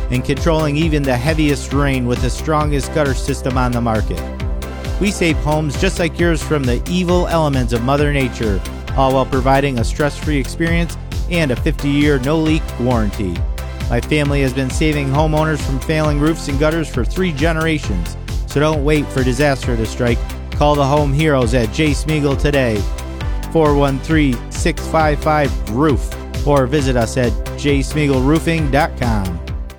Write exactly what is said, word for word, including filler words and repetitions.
and controlling even the heaviest rain with the strongest gutter system on the market. We save homes just like yours from the evil elements of Mother Nature, all while providing a stress-free experience and a fifty-year no-leak warranty. My family has been saving homeowners from failing roofs and gutters for three generations, so don't wait for disaster to strike. Call the home heroes at J. Smeagol today, four one three, six five five, R O O F, or visit us at j smeagol roofing dot com.